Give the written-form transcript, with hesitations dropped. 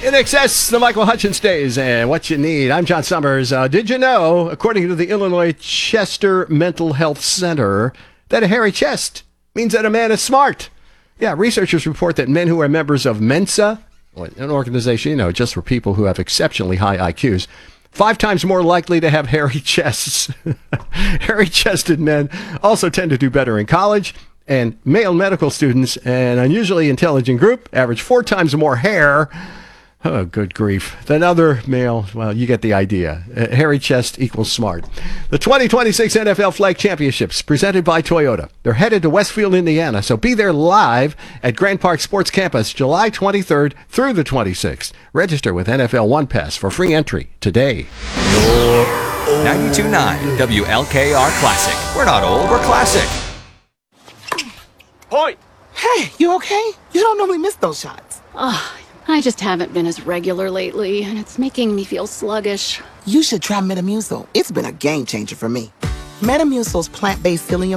In Excess, the Michael Hutchins Days, and what you need. I'm John Summers. Did you know, according to the Illinois Chester Mental Health Center, that a hairy chest means that a man is smart? Yeah, researchers report that men who are members of Mensa, an organization, just for people who have exceptionally high IQs, 5 times more likely to have hairy chests. Hairy-chested men also tend to do better in college, and male medical students, an unusually intelligent group, average 4 times more hair. Oh, good grief. Than other male, well, you get the idea. Hairy chest equals smart. The 2026 NFL Flag Championships, presented by Toyota. They're headed to Westfield, Indiana, so be there live at Grand Park Sports Campus, July 23rd through the 26th. Register with NFL One Pass for free entry today. 92.9 WLKR Classic. We're not old, we're classic. Point! Hey, you okay? You don't normally miss those shots. I just haven't been as regular lately, and it's making me feel sluggish. You should try Metamucil. It's been a game changer for me. Metamucil's plant-based psyllium